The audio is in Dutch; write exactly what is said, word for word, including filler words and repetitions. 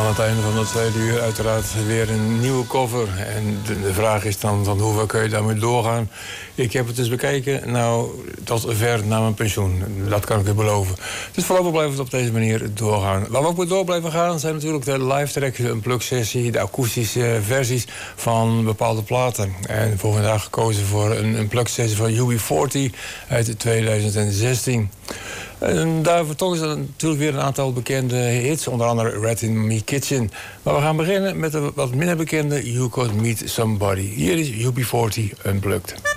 Aan het einde van het tweede uur uiteraard weer een nieuwe cover. En de, de vraag is dan van hoeveel kun je daarmee doorgaan. Ik heb het dus bekeken, nou, tot ver na mijn pensioen. Dat kan ik u beloven. Dus voorlopig blijven we het op deze manier doorgaan. Waar we ook weer door blijven gaan zijn natuurlijk de live tracks, een plug-sessie, de akoestische versies van bepaalde platen. En voor vandaag gekozen voor een, een plug-sessie van U B veertig uit tweeduizend zestien. En daar vertongen ze natuurlijk weer een aantal bekende hits, onder andere Rat in Me Kitchen. Maar we gaan beginnen met de wat minder bekende You Could Meet Somebody. Hier is U B veertig Unplugged.